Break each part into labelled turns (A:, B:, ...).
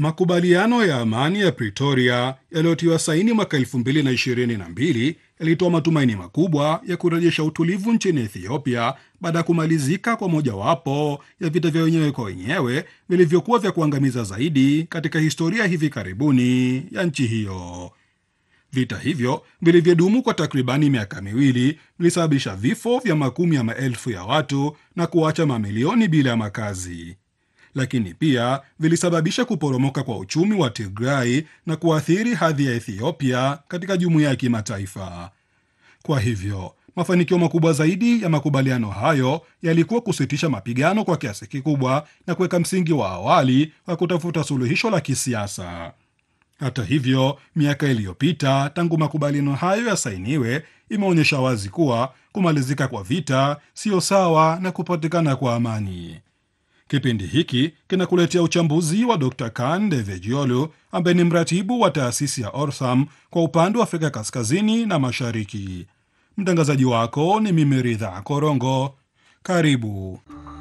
A: Makubaliano ya amani ya Pretoria yaliyotiwa saini mwaka 2022 yalitoa matumaini makubwa ya kurejesha utulivu nchini Ethiopia baada ya kumalizika kwa mojawapo ya vita vya wenyewe kwa wenyewe vilivyokuwa vya kuangamiza zaidi katika historia hivi karibuni ya nchi hiyo. Vita hivyo vilivyodumu kwa takribani miaka miwili vilisababisha vifo vya makumi ya maelfu ya watu na kuacha mamilioni bila ya makazi, lakini pia vilisababisha kuporomoka kwa uchumi wa Tigray na kuathiri hadhi ya Ethiopia katika jumuiya ya kimataifa. Kwa hivyo, mafanikio makubwa zaidi ya makubaliano hayo yalikuwa kusitisha mapigano kwa kiasi kikubwa na kuweka msingi wa awali wa kutafuta suluhisho la kisiasa. Hata hivyo, miaka iliyopita tangu makubaliano hayo yasainiwe imeonyesha wazi kuwa kumalizika kwa vita sio sawa na kupatikana kwa amani. Kipindi hiki kinakuletea uchambuzi wa Dr. Kan Devejiolu ambaye ni mratibu wa taasisi ya Orsam kwa upande wa Afrika Kaskazini na Mashariki. Mtangazaji wako ni mimi Ridha Korongo. Karibu.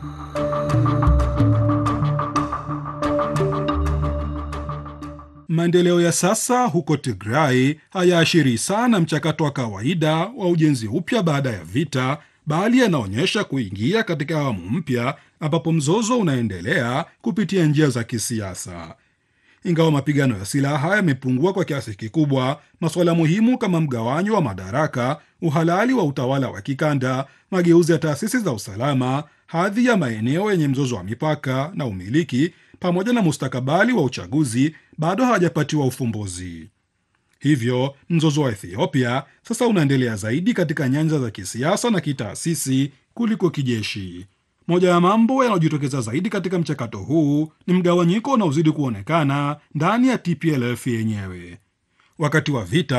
A: Maendeleo ya sasa huko Tigray hayaashiri sana mchakato wa kawaida wa ujenzi upya baada ya vita, bali yanaonyesha kuingia katika awamu mpya ambapo mzozo unaendelea kupitia njia za kisiasa. Ingawa mapigano ya silaha yamepungua kwa kiasi kikubwa, masuala muhimu kama mgawanyo wa madaraka, uhalali wa utawala wa kikanda, mageuzi ya taasisi za usalama, hadhi ya maeneo yenye mzozo wa mipaka na umiliki, pamoja na mustakabali wa uchaguzi bado hawajapatiwa ufumbuzi. Hivyo mzozo wa Ethiopia sasa unaendelea zaidi katika nyanja za kisiasa na kitaasisi kuliko kijeshi. Moja ya mambo yanayojitokeza zaidi katika mchakato huu ni mgawanyiko unaozidi kuonekana ndani ya TPLF yenyewe. Wakati wa vita